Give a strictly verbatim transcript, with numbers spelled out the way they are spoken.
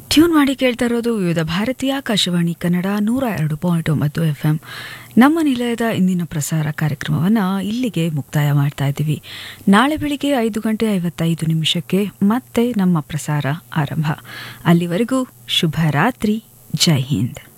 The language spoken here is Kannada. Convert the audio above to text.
ಟ್ಯೂನ್ ಮಾಡಿ ಕೇಳ್ತಾ ಇರೋದು ವಿವಿಧ ಭಾರತೀಯ ಆಕಾಶವಾಣಿ ಕನ್ನಡ ನೂರ ಎರಡು ಪಾಯಿಂಟ್ ಒಂಬತ್ತು ಎಫ್ ಎಂ. ನಮ್ಮ ನಿಲಯದ ಇಂದಿನ ಪ್ರಸಾರ ಕಾರ್ಯಕ್ರಮವನ್ನು ಇಲ್ಲಿಗೆ ಮುಕ್ತಾಯ ಮಾಡ್ತಾ ಇದ್ದೀವಿ. ನಾಳೆ ಬೆಳಿಗ್ಗೆ ಐದು ಗಂಟೆ ಐವತ್ತೈದು ನಿಮಿಷಕ್ಕೆ ಮತ್ತೆ ನಮ್ಮ ಪ್ರಸಾರ ಆರಂಭ. ಅಲ್ಲಿವರೆಗೂ ಶುಭ ರಾತ್ರಿ. ಜೈ ಹಿಂದ್.